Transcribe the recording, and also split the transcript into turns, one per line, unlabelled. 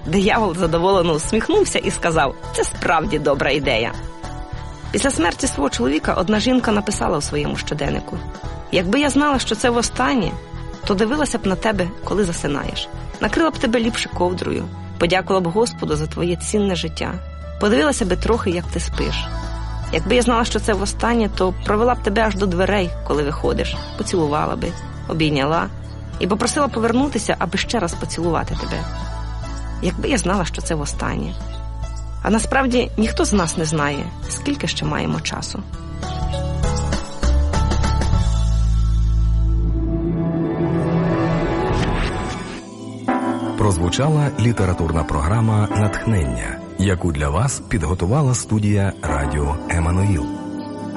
Диявол задоволено усміхнувся і сказав: «Це справді добра ідея». Після смерті свого чоловіка одна жінка написала у своєму щоденнику: «Якби я знала, що це востаннє, то дивилася б на тебе, коли засинаєш. Накрила б тебе ліпше ковдрою, подякувала б Господу за твоє цінне життя. Подивилася би трохи, як ти спиш. Якби я знала, що це востаннє, то провела б тебе аж до дверей, коли виходиш, поцілувала би, обійняла і попросила повернутися, аби ще раз поцілувати тебе. Якби я знала, що це востаннє». А насправді ніхто з нас не знає, скільки ще маємо часу.
Прозвучала літературна програма «Натхнення», яку для вас підготувала студія «Радіо Еммануїл».